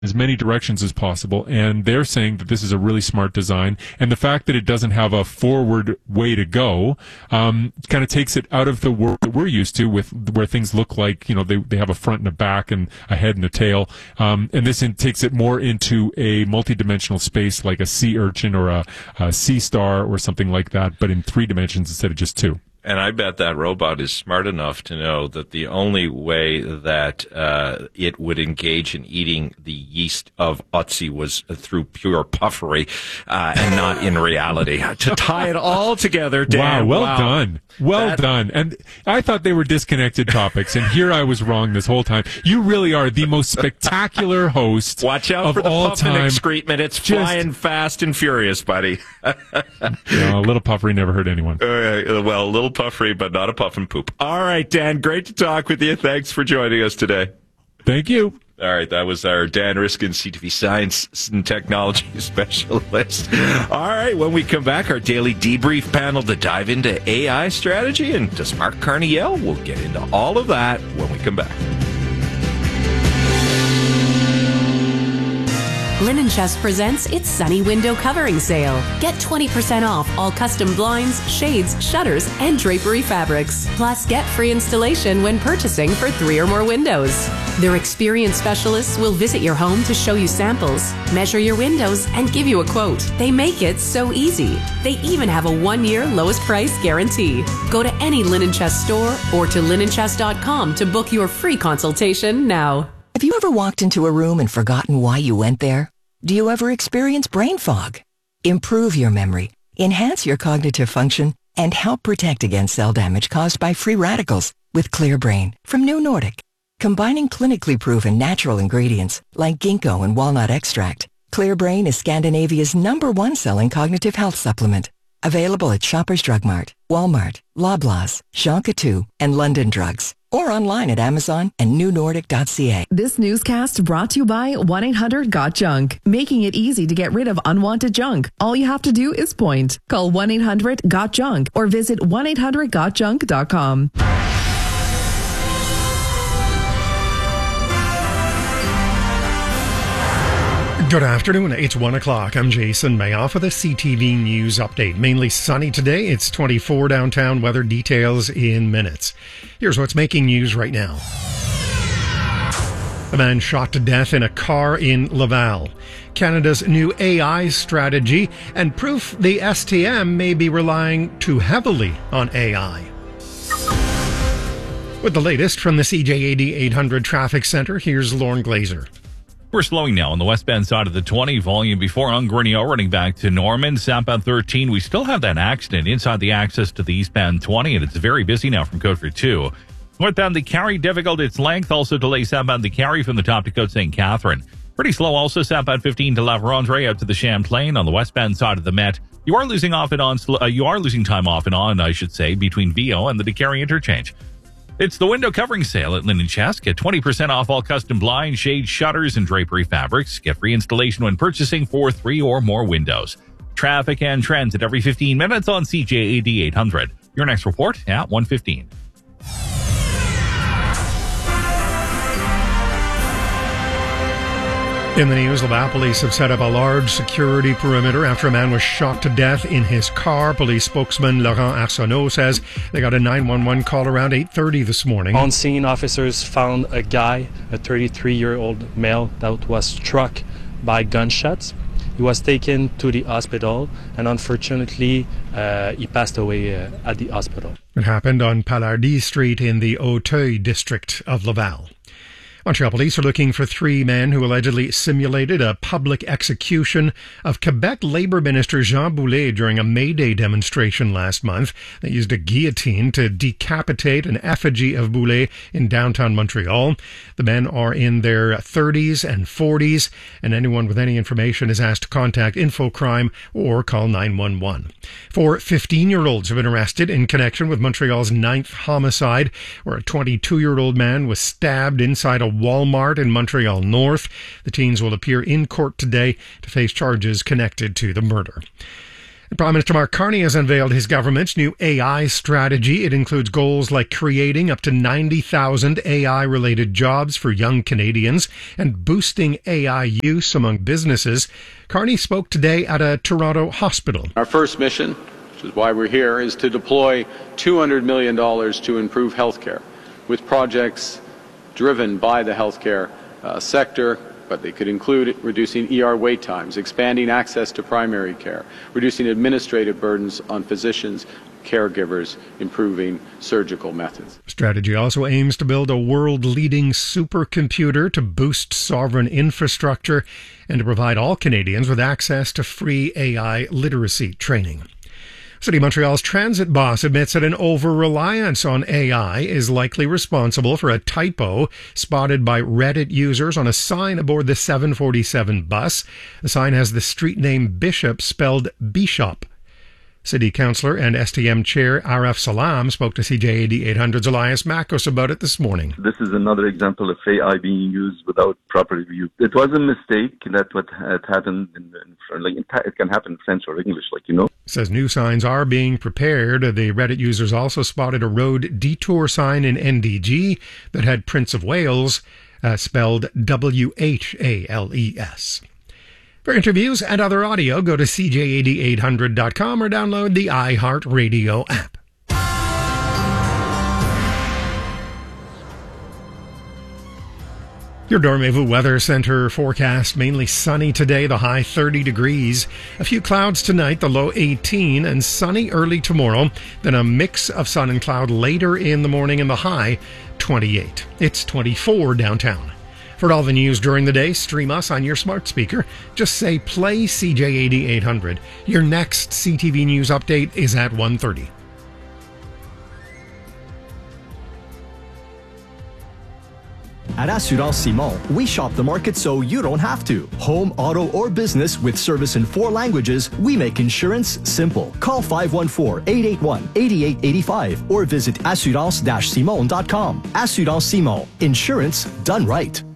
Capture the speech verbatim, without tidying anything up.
as many directions as possible, and they're saying that this is a really smart design, and the fact that it doesn't have a forward way to go um, kind of takes it out of the world that we're used to, with where things look like, you know, they, they have a front and a back and a head and a tail, um, and this in, takes it more into a multi-dimensional space like a sea urchin or a, a sea star or something like that, but in three dimensions instead of just two. And I bet that robot is smart enough to know that the only way that uh, it would engage in eating the yeast of Otzi was through pure puffery uh, and not in reality. To tie it all together, Dan. Wow, well wow. done. Well that... done. And I thought they were disconnected topics, and here I was wrong this whole time. You really are the most spectacular host Watch out of for the all puff and time. excrement. It's Just... flying fast and furious, buddy. No, a little puffery never hurt anyone. Uh, well, a little puffery, but not a puff and poop. All right, Dan, great to talk with you. Thanks for joining us today. Thank you. All right, that was our Dan Riskin, C T V Science and Technology Specialist. All right, when we come back, our daily debrief panel to dive into A I strategy and to Smart Carniel. We'll get into all of that when we come back. Linen Chest presents its Sunny Window Covering Sale. Get twenty percent off all custom blinds, shades, shutters, and drapery fabrics. Plus, get free installation when purchasing for three or more windows. Their experienced specialists will visit your home to show you samples, measure your windows, and give you a quote. They make it so easy. They even have a one-year lowest price guarantee. Go to any Linen Chest store or to linen chest dot com to book your free consultation now. Have you ever walked into a room and forgotten why you went there? Do you ever experience brain fog? Improve your memory, enhance your cognitive function, and help protect against cell damage caused by free radicals with Clear Brain from New Nordic. Combining clinically proven natural ingredients like ginkgo and walnut extract, Clear Brain is Scandinavia's number one selling cognitive health supplement. Available at Shoppers Drug Mart, Walmart, Loblaws, Jean Coutu, and London Drugs. Or online at Amazon and new nordic dot c a. This newscast brought to you by one eight hundred got junk, making it easy to get rid of unwanted junk. All you have to do is point. Call one eight hundred got junk or visit one eight hundred got junk dot com. Good afternoon. It's one o'clock. I'm Jason Mayoff with a C T V News update. Mainly sunny today. It's twenty-four downtown. Weather details in minutes. Here's what's making news right now. A man shot to death in a car in Laval. Canada's new A I strategy and proof the S T M may be relying too heavily on A I. With the latest from the C J A D eight hundred Traffic Center, here's Lauren Glazer. We're slowing now on the westbound side of the twenty. Volume before on Gurneo running back to Norman. Southbound thirteen, we still have that accident inside the access to the eastbound twenty, and it's very busy now from Côte two. Northbound the Carry, difficult its length. Also delay southbound the Carry from the top to Côte Saint Catherine. Pretty slow also southbound fifteen to La Vérendrye out to the Champlain on the westbound side of the Met. You are losing off and on. Uh, you are losing time off and on, I should say, between V O and the DeCarry interchange. It's the window covering sale at Linen Chest. Get twenty percent off all custom blinds, shades, shutters, and drapery fabrics. Get free installation when purchasing for three or more windows. Traffic and transit every fifteen minutes on C J A D eight hundred. Your next report at one fifteen. In the news, Laval police have set up a large security perimeter after a man was shot to death in his car. Police spokesman Laurent Arsenault says they got a nine one one call around eight thirty this morning. On scene, officers found a guy, a thirty-three-year-old male, that was struck by gunshots. He was taken to the hospital, and unfortunately, uh, he passed away uh, at the hospital. It happened on Palardy Street in the Auteuil district of Laval. Montreal police are looking for three men who allegedly simulated a public execution of Quebec Labour Minister Jean Boulet during a May Day demonstration last month. They used a guillotine to decapitate an effigy of Boulet in downtown Montreal. The men are in their thirties and forties, and anyone with any information is asked to contact Infocrime or call nine one one. Four fifteen-year-olds have been arrested in connection with Montreal's ninth homicide, where a twenty-two-year-old man was stabbed inside a Walmart in Montreal North. The teens will appear in court today to face charges connected to the murder. Prime Minister Mark Carney has unveiled his government's new A I strategy. It includes goals like creating up to ninety thousand A I-related jobs for young Canadians and boosting A I use among businesses. Carney spoke today at a Toronto hospital. Our first mission, which is why we're here, is to deploy two hundred million dollars to improve healthcare with projects driven by the healthcare uh, sector. But they could include reducing E R wait times, expanding access to primary care, reducing administrative burdens on physicians, caregivers, improving surgical methods. Strategy also aims to build a world-leading supercomputer to boost sovereign infrastructure and to provide all Canadians with access to free A I literacy training. City of Montreal's transit boss admits that an over-reliance on A I is likely responsible for a typo spotted by Reddit users on a sign aboard the seven forty-seven bus. The sign has the street name Bishop spelled Bishop. City Councillor and S T M Chair Arif Salam spoke to C J A D eight hundred's Elias Makos about it this morning. This is another example of A I being used without proper review. It was a mistake. That's what had happened. In, in, like, it can happen in French or English, like, you know. Says new signs are being prepared. The Reddit users also spotted a road detour sign in N D G that had Prince of Wales uh, spelled W H A L E S. For interviews and other audio, go to C J A D eight hundred dot com or download the iHeartRadio app. Your Dormevu Weather Center forecast, mainly sunny today, the high thirty degrees. A few clouds tonight, the low eighteen, and sunny early tomorrow. Then a mix of sun and cloud later in the morning and the high twenty-eight. It's twenty-four downtown. For all the news during the day, stream us on your smart speaker. Just say play C J A D eight hundred. Your next C T V News update is at one thirty. At Assurance Simon, we shop the market so you don't have to. Home, auto, or business with service in four languages, we make insurance simple. Call five one four, eight eight one, eight eight eight five or visit assurance dash simon dot com. Assurance Simon. Insurance done right.